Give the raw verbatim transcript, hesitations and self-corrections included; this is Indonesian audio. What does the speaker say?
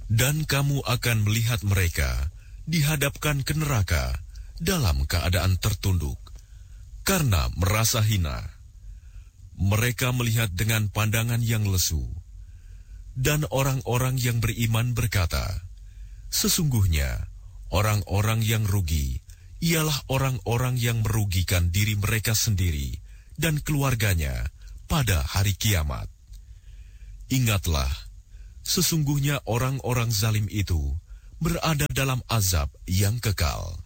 Dan kamu akan melihat mereka dihadapkan ke neraka dalam keadaan tertunduk, karena merasa hina. Mereka melihat dengan pandangan yang lesu. Dan orang-orang yang beriman berkata, sesungguhnya orang-orang yang rugi ialah orang-orang yang merugikan diri mereka sendiri dan keluarganya pada hari kiamat. Ingatlah, sesungguhnya orang-orang zalim itu berada dalam azab yang kekal.